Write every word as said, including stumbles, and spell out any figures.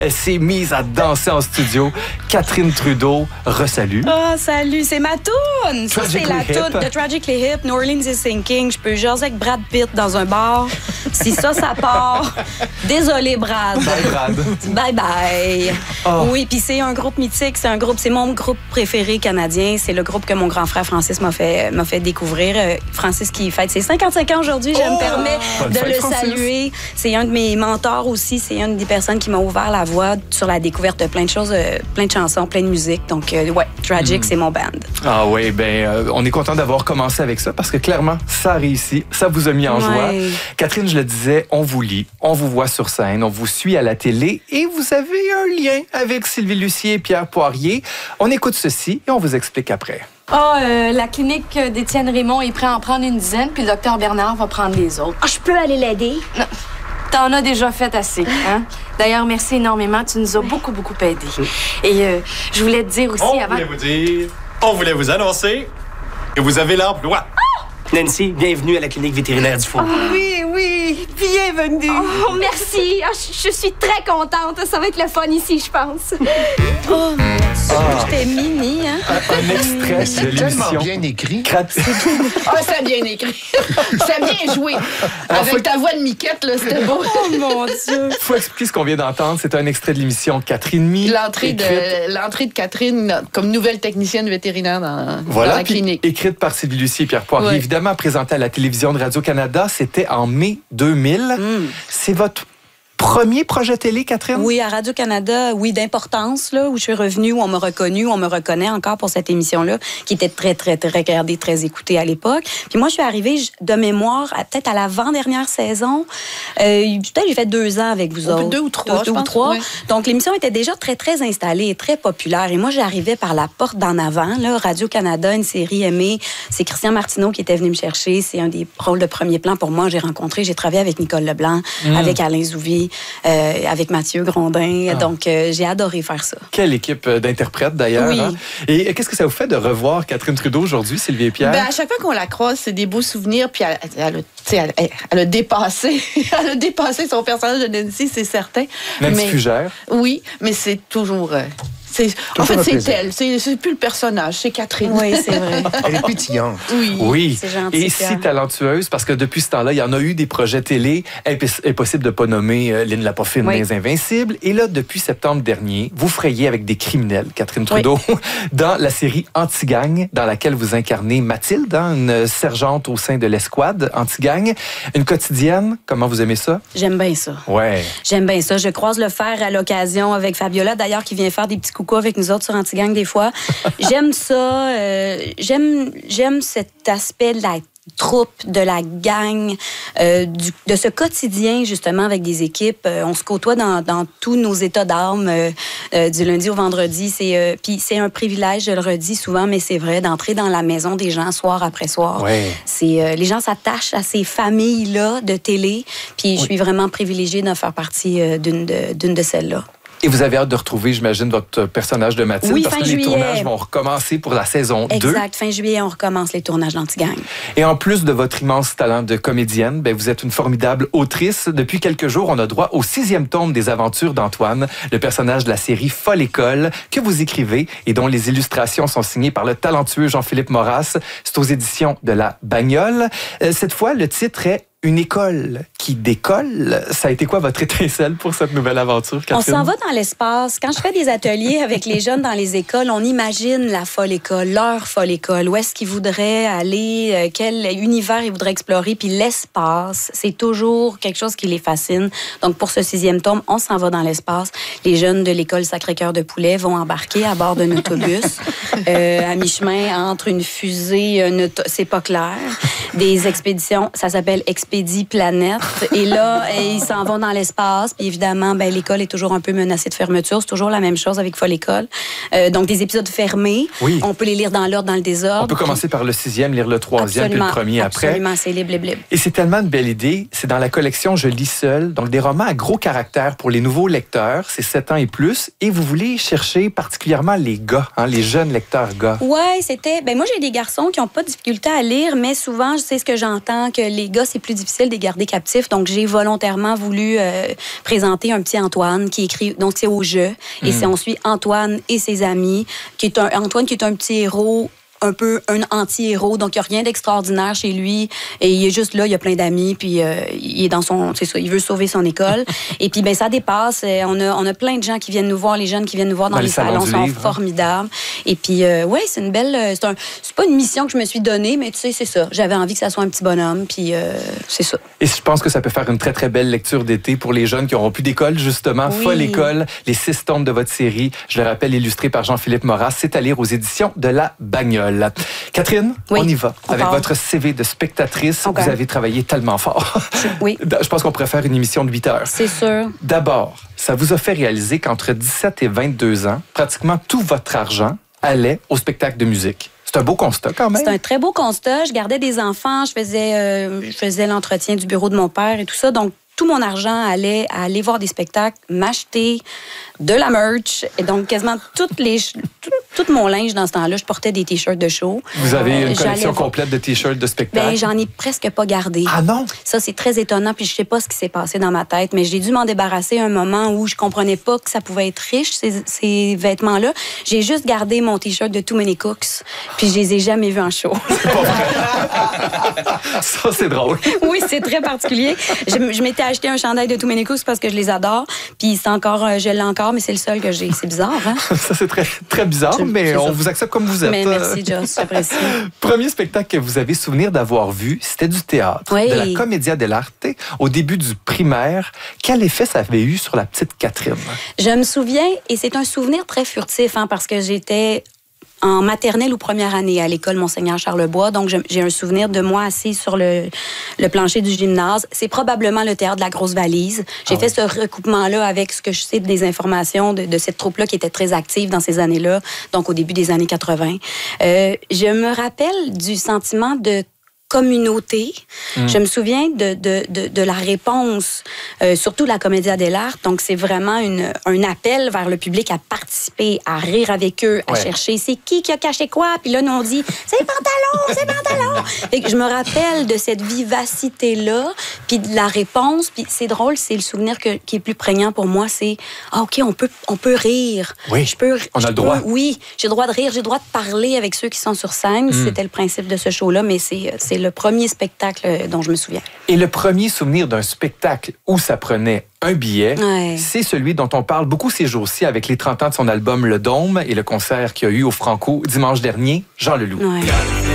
Elle s'est mise à danser en studio. Catherine Trudeau, resalue. Oh, salut, c'est ma toune. Ça, c'est la toune de Tragically Hip, New Orleans is Sinking. Je peux jaser avec Brad Pitt dans un bar. Si ça, ça part, désolé, Brad. Bye, Brad. Bye, bye. Oh. Oui, puis c'est un groupe mythique. C'est un groupe, c'est mon groupe préféré canadien. C'est le groupe que mon grand frère Francis m'a fait, m'a fait découvrir. Francis qui fête ses cinquante-cinq ans aujourd'hui. Je oh. me permets Bonne de fête, le Francis. saluer. C'est un de mes mentors aussi. C'est une des personnes qui m'a ouvert la voie sur la découverte de plein de choses, euh, plein de chansons, plein de musique. Donc, euh, ouais, Tragic, mm. c'est mon band. Ah oui, ben, euh, on est content d'avoir commencé avec ça parce que clairement, ça a réussi. Ça vous a mis en ouais. joie. Catherine, je le disais, on vous lit, on vous voit sur scène, on vous suit à la télé et vous avez un lien avec Sylvie Lucier et Pierre Poirier. On écoute ceci et on vous explique après. Ah, oh, euh, la clinique d'Étienne Raymond est prêt à en prendre une dizaine, puis le docteur Bernard va prendre les autres. Ah, oh, je peux aller l'aider? Non. T'en as déjà fait assez, hein? D'ailleurs, merci énormément. Tu nous as beaucoup, beaucoup aidés. Et euh, je voulais te dire aussi on avant... On voulait vous dire... On voulait vous annoncer que vous avez l'emploi. Ah! Nancy, bienvenue à la clinique vétérinaire du Four. Oh, oui, oui, bienvenue. Oh, merci. Oh, je, je suis très contente. Ça va être le fun ici, je pense. Oh, mon Dieu, ah. j'étais mini, hein? Un, un extrait c'est de l'émission. Tellement bien écrit. Ah, c'est bien écrit. C'est bien joué. Alors, Avec faut... ta voix de miquette, là, c'était beau. Oh, mon Dieu. Il faut expliquer ce qu'on vient d'entendre. C'est un extrait de l'émission Catherine Mi. L'entrée de, l'entrée de Catherine comme nouvelle technicienne vétérinaire dans, voilà, dans la clinique. Écrite par Sylvie Lucier et Pierre Poirier. Ouais. Évidemment, présentée à la télévision de Radio-Canada, c'était en mai deux mille. Mm. C'est votre premier projet télé, Catherine? Oui, à Radio-Canada, oui, d'importance, là, où je suis revenue, où on m'a reconnue, où on me reconnaît encore pour cette émission-là, qui était très, très, très regardée, très écoutée à l'époque. Puis moi, je suis arrivée de mémoire, à, peut-être à l'avant-dernière saison. Euh, peut-être j'ai fait deux ans avec vous autres. Deux ou trois, deux, deux ou pense, trois. Oui. Donc, l'émission était déjà très, très installée, très populaire. Et moi, j'arrivais par la porte d'en avant, là, Radio-Canada, une série aimée. C'est Christian Martineau qui était venu me chercher. C'est un des rôles de premier plan pour moi. J'ai rencontré, j'ai travaillé avec Nicole Leblanc, mmh. avec Alain Zouvi. Euh, avec Mathieu Grondin. Ah. Donc, euh, j'ai adoré faire ça. Quelle équipe d'interprètes, d'ailleurs. Oui. Hein? Et qu'est-ce que ça vous fait de revoir Catherine Trudeau aujourd'hui, Sylvie et Pierre? Ben, à chaque fois qu'on la croise, c'est des beaux souvenirs. Puis elle, elle, elle, elle, elle a dépassé elle a dépassé son personnage de Nancy, c'est certain. Nancy mais, Fugère. Oui, mais c'est toujours... Euh, C'est, en fait, c'est elle. C'est, c'est plus le personnage, c'est Catherine. Oui, c'est vrai. Elle est pétillante. Oui. Oui. C'est gentil. Et si talentueuse, parce que depuis ce temps-là, il y en a eu des projets télé. Impossible de ne pas nommer euh, Lynn Lapoffine, oui. Les Invincibles. Et là, depuis septembre dernier, vous frayez avec des criminels, Catherine Trudeau, oui. dans la série Anti-Gang, dans laquelle vous incarnez Mathilde, hein, une sergente au sein de l'escouade Anti-Gang. Une quotidienne, comment vous aimez ça? J'aime bien ça. Ouais. J'aime bien ça. Je croise le fer à l'occasion avec Fabiola, d'ailleurs, qui vient faire des petits coucou avec nous autres sur Anti-Gang des fois. J'aime ça. Euh, j'aime, j'aime cet aspect de la troupe, de la gang, euh, du, de ce quotidien, justement, avec des équipes. Euh, on se côtoie dans, dans tous nos états d'âme euh, euh, du lundi au vendredi. C'est, euh, puis c'est un privilège, je le redis souvent, mais c'est vrai, d'entrer dans la maison des gens soir après soir. Ouais. C'est, euh, les gens s'attachent à ces familles-là de télé, puis je suis vraiment privilégiée de faire partie euh, d'une, de, d'une de celles-là. Et vous avez hâte de retrouver, j'imagine, votre personnage de Mathilde, oui, parce que juillet. Les tournages vont recommencer pour la saison deux. Exact. Fin juillet, on recommence les tournages d'Anti-Gang. Et en plus de votre immense talent de comédienne, ben, vous êtes une formidable autrice. Depuis quelques jours, on a droit au sixième tome des aventures d'Antoine, le personnage de la série Folle École, que vous écrivez et dont les illustrations sont signées par le talentueux Jean-Philippe Maurras. C'est aux éditions de La Bagnole. Euh, cette fois, le titre est Une école qui décolle. Ça a été quoi votre étincelle pour cette nouvelle aventure, Catherine? On s'en va dans l'espace. Quand je fais des ateliers avec les jeunes dans les écoles, on imagine la folle école, leur folle école. Où est-ce qu'ils voudraient aller, euh, quel univers ils voudraient explorer. Puis l'espace, c'est toujours quelque chose qui les fascine. Donc, pour ce sixième tome, on s'en va dans l'espace. Les jeunes de l'école Sacré-Cœur de Poulet vont embarquer à bord d'un autobus euh, à mi-chemin entre une fusée, une auto... c'est pas clair. Des expéditions, ça s'appelle Expédie Planète. Et là, ils s'en vont dans l'espace. Puis évidemment, ben, l'école est toujours un peu menacée de fermeture. C'est toujours la même chose avec Folle École. Euh, donc, des épisodes fermés. Oui. On peut les lire dans l'ordre, dans le désordre. On peut commencer par le sixième, lire le troisième, puis le premier après. Absolument, c'est libre, libre, libre. Et c'est tellement une belle idée. C'est dans la collection Je lis seul. Donc, des romans à gros caractère pour les nouveaux lecteurs. C'est sept ans et plus. Et vous voulez chercher particulièrement les gars, hein, les jeunes lecteurs. lecteurs gars. Ouais, c'était. Ben moi, j'ai des garçons qui n'ont pas de difficulté à lire, mais souvent, je sais ce que j'entends, que les gars, c'est plus difficile de les garder captifs. Donc, j'ai volontairement voulu euh, présenter un petit Antoine qui écrit. Donc, c'est au jeu. Et Mm. c'est on suit Antoine et ses amis, qui est un Antoine qui est un petit héros, un peu un anti-héros, donc il n'y a rien d'extraordinaire chez lui, et il est juste là, il a plein d'amis, puis euh, il est dans son, c'est ça, il veut sauver son école, et puis ben ça dépasse, on a, on a plein de gens qui viennent nous voir, les jeunes qui viennent nous voir dans, Dans les les salons salons du sont livre, hein. formidables, et puis euh, ouais, c'est une belle, c'est, un, c'est pas une mission que je me suis donnée, mais tu sais, c'est ça, j'avais envie que ça soit un petit bonhomme, puis euh, c'est ça. Et je pense que ça peut faire une très, très belle lecture d'été pour les jeunes qui n'auront plus d'école, justement. Oui. Folle école, les six tomes de votre série, je le rappelle, illustrés par Jean-Philippe Moras, c'est à lire aux éditions de La Bagnole. Catherine, Oui, on y va. on Avec part. votre C V de spectatrice, Ok. vous avez travaillé tellement fort. Oui. Je pense qu'on pourrait faire une émission de huit heures. C'est sûr. D'abord, ça vous a fait réaliser qu'entre dix-sept et vingt-deux ans, pratiquement tout votre argent allait au spectacle de musique. C'est un beau constat quand même. C'est un très beau constat. Je gardais des enfants, je faisais, euh, je faisais l'entretien du bureau de mon père et tout ça. Donc, tout mon argent allait à aller voir des spectacles, m'acheter de la merch. Et donc, quasiment toutes les, tout, tout mon linge dans ce temps-là, je portais des T-shirts de show. Vous avez Euh, une j'allais collection voir- complète de T-shirts de spectacle. Ben, j'en ai presque pas gardé. Ah non? Ça, c'est très étonnant, puis je sais pas ce qui s'est passé dans ma tête, mais j'ai dû m'en débarrasser à un moment où je comprenais pas que ça pouvait être riche, ces, ces vêtements-là. J'ai juste gardé mon T-shirt de Too Many Cooks, puis je les ai jamais vus en show. Ça, c'est drôle. Oui, c'est très particulier. Je, je m'étais acheté un chandail de Too Many Cooks parce que je les adore, puis c'est encore, euh, je l'ai encore, mais c'est le seul que j'ai. C'est bizarre, hein? Ça, c'est très, très bizarre, C'est- mais c'est on ça. vous accepte comme vous êtes. Mais merci, Joss, j'apprécie. Premier spectacle que vous avez souvenir d'avoir vu, c'était du théâtre, Oui. de la Commedia dell'arte, au début du primaire. Quel effet ça avait eu sur la petite Catherine? Je me souviens, et c'est un souvenir très furtif, hein, parce que j'étais en maternelle ou première année à l'école Monseigneur Charlebois. Donc, je- j'ai un souvenir de moi assise sur le, le plancher du gymnase. C'est probablement le théâtre de la Grosse Valise. J'ai Ah fait oui. ce recoupement-là avec ce que je sais des informations de, de cette troupe-là qui était très active dans ces années-là, donc au début des années quatre-vingt. Euh, je me rappelle du sentiment de communauté. Mm. Je me souviens de, de, de, de la réponse, euh, surtout de la Commedia dell'arte. Donc, c'est vraiment une, un appel vers le public à participer, à rire avec eux, à Ouais. chercher c'est qui qui a caché quoi. Puis là, nous, on dit c'est pantalon, c'est pantalon. Fait que je me rappelle de cette vivacité-là, puis de la réponse. Puis c'est drôle, c'est le souvenir que, qui est plus prégnant pour moi, c'est ah, OK, on peut, on peut rire. Oui, je peux, on a je le droit. peux- oui, j'ai le droit de rire, j'ai le droit de parler avec ceux qui sont sur scène. Mm. C'était le principe de ce show-là, mais c'est, c'est le premier spectacle dont je me souviens. Et le premier souvenir d'un spectacle où ça prenait un billet, Ouais. c'est celui dont on parle beaucoup ces jours-ci avec les trente ans de son album Le Dôme et le concert qu'il y a eu au Franco dimanche dernier, Jean Leloup. Ouais.